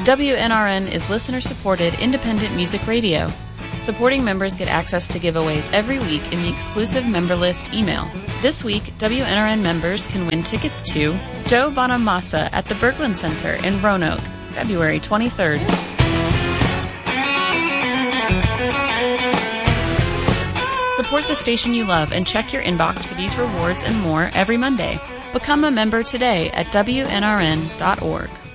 WNRN is listener-supported independent music radio. Supporting members get access to giveaways every week in the exclusive member list email. This week, WNRN members can win tickets to Joe Bonamassa at the Berglund Center in Roanoke, February 23rd. Support the station you love and check your inbox for these rewards and more every Monday. Become a member today at WNRN.org.